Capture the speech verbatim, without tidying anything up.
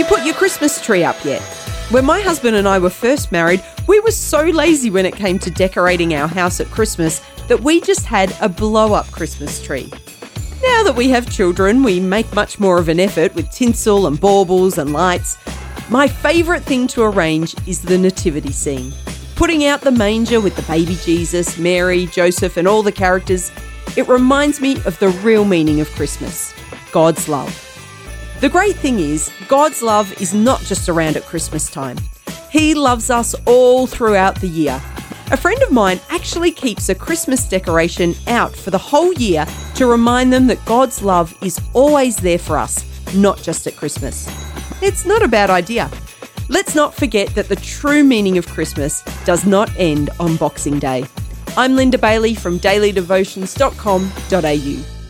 you put your Christmas tree up yet? When my husband and I were first married, we were so lazy when it came to decorating our house at Christmas that we just had a blow-up Christmas tree. Now that we have children, we make much more of an effort with tinsel and baubles and lights. My favourite thing to arrange is the nativity scene. Putting out the manger with the baby Jesus, Mary, Joseph and all the characters, it reminds me of the real meaning of Christmas, God's love. The great thing is, God's love is not just around at Christmas time. He loves us all throughout the year. A friend of mine actually keeps a Christmas decoration out for the whole year to remind them that God's love is always there for us, not just at Christmas. It's not a bad idea. Let's not forget that the true meaning of Christmas does not end on Boxing Day. I'm Linda Bailey from daily devotions dot com dot a u.